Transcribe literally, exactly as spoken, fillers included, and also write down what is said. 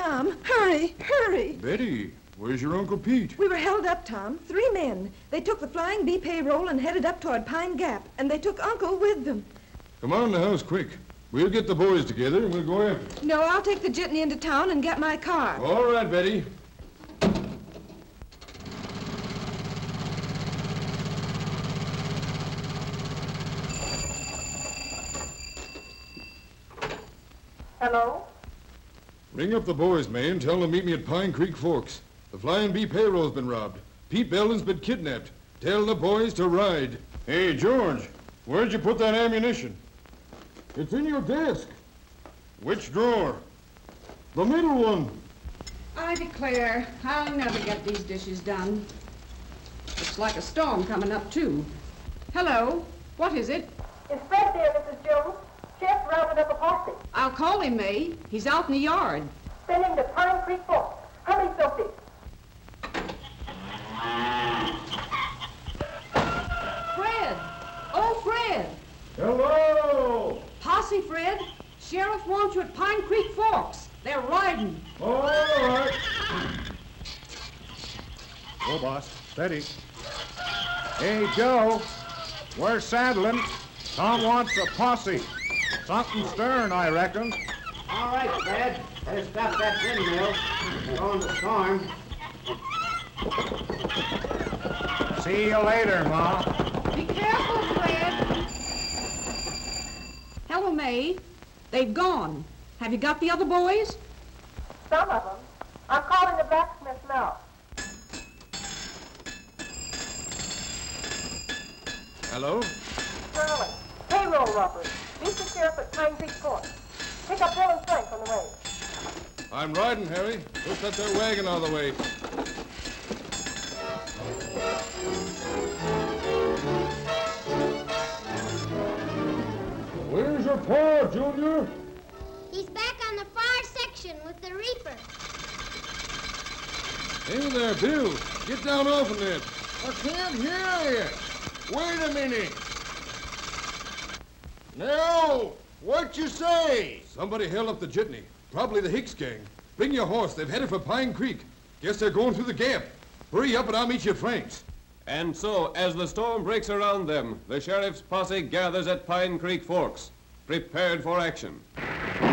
Tom, hurry, hurry. Betty, where's your Uncle Pete? We were held up, Tom. Three men. They took the Flying B payroll and headed up toward Pine Gap, and they took Uncle with them. Come on in the house, quick. We'll get the boys together and we'll go after. No, I'll take the jitney into town and get my car. All right, Betty. Hello? Ring up the boys, May, and tell them to meet me at Pine Creek Forks. The Flying B payroll's been robbed. Pete Belden's been kidnapped. Tell the boys to ride. Hey, George, where'd you put that ammunition? It's in your desk. Which drawer? The middle one. I declare, I'll never get these dishes done. Looks like a storm coming up, too. Hello, what is it? Is Fred there, Missus Jones? Chef rounded up a posse. I'll call him, May. He's out in the yard. Send him to Pine Creek Forks. Hurry, Sophie. Fred! Oh, Fred! Hello! Posse, Fred. Sheriff wants you at Pine Creek Forks. They're riding. All right. Go, boss. Steady. Hey, Joe. We're saddling. Tom wants a posse. Something stern, I reckon. All right, Fred. Better stop that windmill. We're going to storm. See you later, Ma. Be careful, Fred. Hello, May. They've gone. Have you got the other boys? Some of them. I'm calling the blacksmith now. Hello? Charlie, payroll robbery. Meet the sheriff at Pine Creek Forks. Pick up Bill and Frank on the way. I'm riding, Harry. Just let their wagon out of the way. Where's your pa, Junior? He's back on the far section with the reaper. Hey there, Bill. Get down off of that. I can't hear you. Wait a minute. Now, what you say? Somebody held up the jitney. Probably the Hicks gang. Bring your horse. They've headed for Pine Creek. Guess they're going through the gap. Hurry up and I'll meet you at Frank's. And so, as the storm breaks around them, the sheriff's posse gathers at Pine Creek Forks, prepared for action.